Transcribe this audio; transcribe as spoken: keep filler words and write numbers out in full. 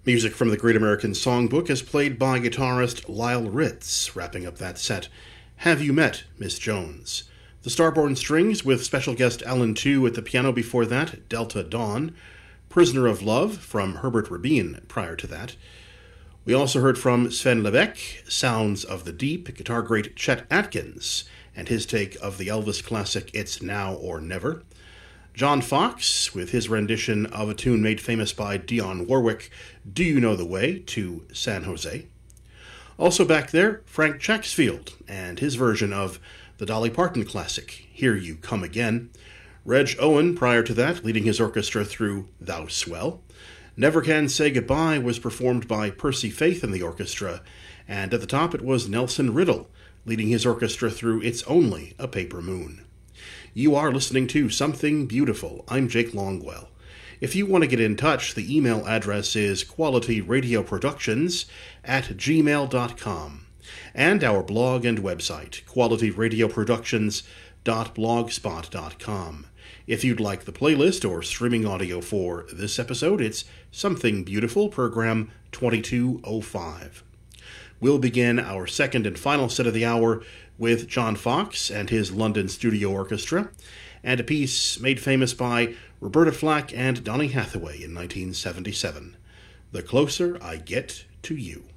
Music from the Great American Songbook is played by guitarist Lyle Ritz, wrapping up that set. Have You Met Miss Jones? The Starborn Strings with special guest Alan Tew at the piano before that, Delta Dawn. Prisoner of Love from Herbert Rabin prior to that. We also heard from Sven Lebeck, Sounds of the Deep, guitar great Chet Atkins, and his take of the Elvis classic It's Now or Never. John Fox, with his rendition of a tune made famous by Dionne Warwick, Do You Know the Way, to San Jose. Also back there, Frank Chacksfield, and his version of the Dolly Parton classic, Here You Come Again. Reg Owen, prior to that, leading his orchestra through Thou Swell. Never Can Say Goodbye was performed by Percy Faith and the orchestra, and at the top it was Nelson Riddle, leading his orchestra through It's Only a Paper Moon. You are listening to Something Beautiful. I'm Jake Longwell. If you want to get in touch, the email address is qualityradioproductions at gmail dot com. And our blog and website, qualityradioproductions dot blogspot dot com. If you'd like the playlist or streaming audio for this episode, it's Something Beautiful, program twenty-two oh five. We'll begin our second and final set of the hour with John Fox and his London Studio Orchestra, and a piece made famous by Roberta Flack and Donny Hathaway in nineteen seventy-seven, The Closer I Get to You.